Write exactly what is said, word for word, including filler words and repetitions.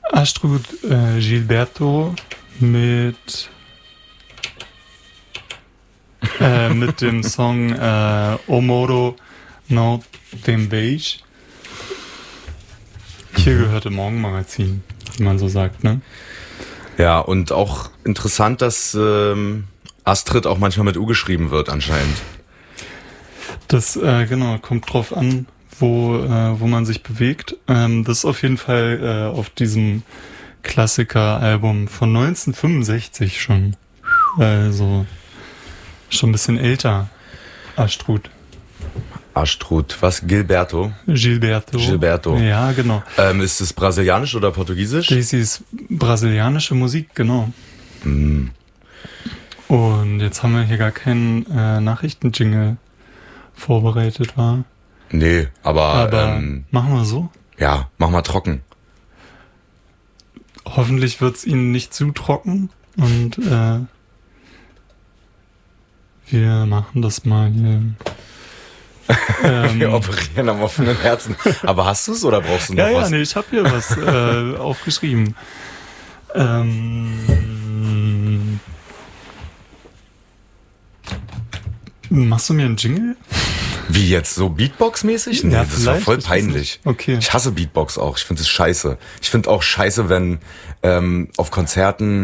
Astrud äh, Gilberto mit äh, mit dem Song äh, O Moro no Tembeis. Hier gehört im Morgenmagazin, wie man so sagt, ne? Ja, und auch interessant, dass ähm, Astrid auch manchmal mit U geschrieben wird anscheinend. Das, äh, genau, kommt drauf an, wo, äh, wo man sich bewegt. Ähm, das ist auf jeden Fall äh, auf diesem Klassiker-Album von neunzehnhundertfünfundsechzig schon. Also schon ein bisschen älter. Astrud. Astrud, was? Gilberto? Gilberto. Gilberto. Ja, genau. Ähm, ist es brasilianisch oder portugiesisch? Das ist brasilianische Musik, genau. Mm. Und jetzt haben wir hier gar keinen äh, Nachrichtenjingle vorbereitet, war. Nee, aber, Aber ähm, machen wir so. ja, mach mal trocken. Hoffentlich wird's Ihnen nicht zu trocken und äh, wir machen das mal hier. ähm, Wir operieren am offenen Herzen. Aber hast du es oder brauchst du noch ja, ja, was? nee, ich habe hier was äh, aufgeschrieben. Ähm, machst du mir einen Jingle? Wie jetzt? So Beatbox-mäßig? Nee, Ja, das war vielleicht, voll ich weiß peinlich. nicht. Okay. Ich hasse Beatbox auch. Ich finde es scheiße. Ich finde auch scheiße, wenn ähm, auf Konzerten